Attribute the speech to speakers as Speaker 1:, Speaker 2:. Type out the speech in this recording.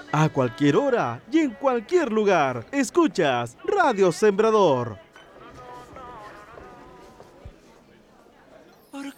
Speaker 1: A cualquier hora y en cualquier lugar, escuchas Radio Sembrador.